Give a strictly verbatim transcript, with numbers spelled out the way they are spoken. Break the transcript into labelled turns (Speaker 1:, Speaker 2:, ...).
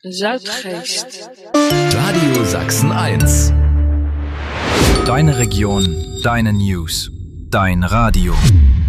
Speaker 1: Zuidgeest.
Speaker 2: Radio Sachsen eins.
Speaker 3: Deine Region, deine News, dein Radio.